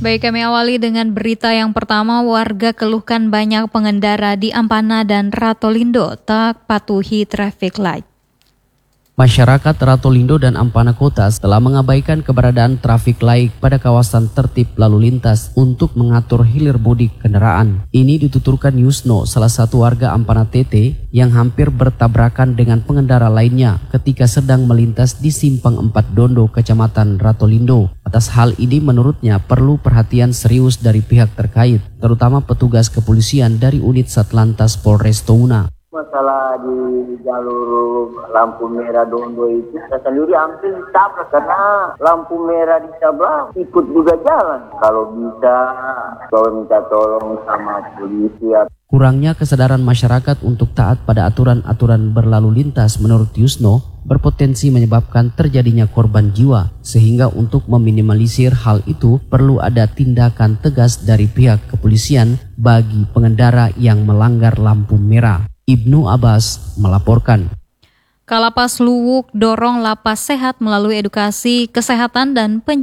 Baik, kami awali dengan berita yang pertama. Warga keluhkan banyak pengendara di Ampana dan Ratolindo tak patuhi traffic light. Masyarakat Ratolindo dan Ampana Kota telah mengabaikan keberadaan traffic light pada kawasan tertib lalu lintas untuk mengatur hilir mudik kendaraan. Ini dituturkan Yusno, salah satu warga Ampana Tete yang hampir bertabrakan dengan pengendara lainnya ketika sedang melintas di Simpang 4 Dondo, Kecamatan Ratolindo. Atas hal ini menurutnya perlu perhatian serius dari pihak terkait, terutama petugas kepolisian dari unit Satlantas Polres Touna. Masalah di jalur lampu merah Dondo itu saya sendiri hampir ditabrak karena lampu merah di sebelah ikut juga jalan. Kalau bisa saya minta tolong sama polisi. Kurangnya kesadaran masyarakat untuk taat pada aturan-aturan berlalu lintas menurut Yusno berpotensi menyebabkan terjadinya korban jiwa, sehingga untuk meminimalisir hal itu perlu ada tindakan tegas dari pihak kepolisian bagi pengendara yang melanggar lampu merah. Ibnu Abbas melaporkan. Kalapas Luwuk dorong lapas sehat melalui edukasi kesehatan dan